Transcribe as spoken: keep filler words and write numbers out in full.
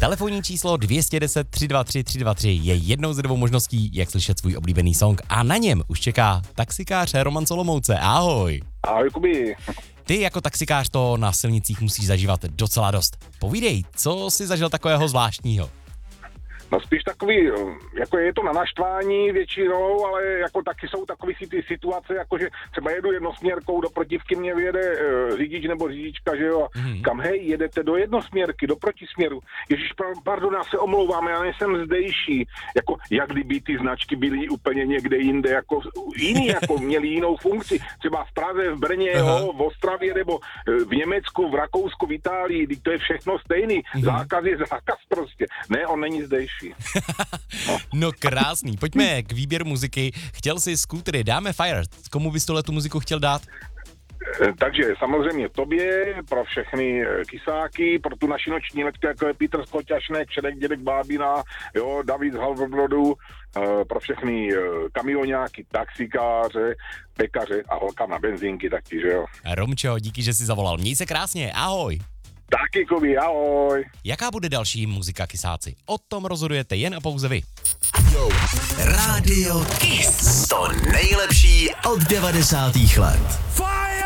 Telefonní číslo dvě stě deset tři dva tři tři dva tři je jednou ze dvou možností, jak slyšet svůj oblíbený song. A na něm už čeká taxikář Roman Solomouce. Ahoj. Ahoj, Kubi. Ty jako taxikář to na silnicích musíš zažívat docela dost. Povídej, co jsi zažil takového zvláštního? No spíš takový, jako je to na naštvání většinou, ale jako taky jsou takový si ty situace, jako že třeba jedu jednosměrkou, do protivky mě vyjede e, řidič nebo řidička, že jo, mm. kam hej, jedete do jednosměrky, do protisměru. Ježíš, pardon, já se omlouvám, já nejsem zdejší. Jako, jak kdyby ty značky byly úplně někde jinde, jako jiný, jako měli jinou funkci. Třeba v Praze, v Brně, jo, v Ostravě, nebo v Německu, v Rakousku, v Itálii, to je všechno stejný. Mm. Zákaz je zákaz prostě. Ne, on není zdejší. No. no krásný, pojďme k výběru muziky. Chtěl jsi skútry, dáme Fire. Komu bys tohle tu muziku chtěl dát? Takže samozřejmě tobě, pro všechny kysáky, pro tu naši noční letku, jako je Petr Skoťašnek, Šedek dědek Bábina, jo, David z Halvobrodu, pro všechny kamioňáky, taxikáře, pekaře a holka na benzínky taky, že jo. Romčo, díky, že jsi zavolal. Měj se krásně, ahoj. Taky, Kubi, ahoj. Jaká bude další muzika, kysáci? O tom rozhodujete jen a pouze vy. Yo. Rádio Kiss. To nejlepší od devadesátých let. Fire!